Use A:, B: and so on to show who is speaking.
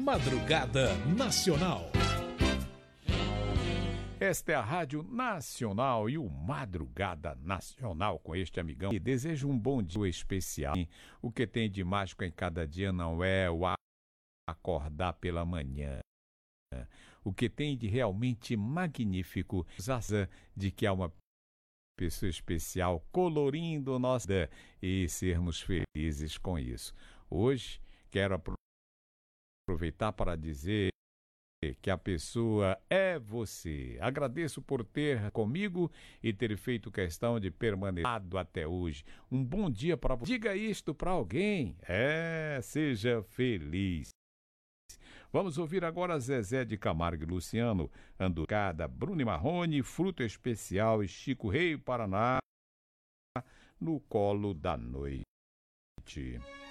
A: Madrugada Nacional.
B: Esta é a Rádio Nacional e o Madrugada Nacional com este amigão. E desejo um bom dia especial. O que tem de mágico em cada dia não é o acordar pela manhã. O que tem de realmente magnífico de que há uma pessoa especial colorindo nossa vida e sermos felizes com isso. Hoje quero aproveitar para dizer que a pessoa é você. Agradeço por ter comigo e ter feito questão de permanecer até hoje. Um bom dia para você. Diga isto para alguém. Seja feliz. Vamos ouvir agora Zezé de Camargo e Luciano, Anducada, Bruno e Marrone, Fruto Especial e Chico Rei Paraná, No Colo da Noite.